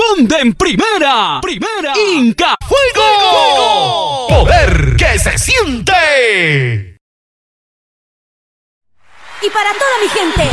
corresponde en Primera Inca Fuego. Poder que se siente. Y para toda mi gente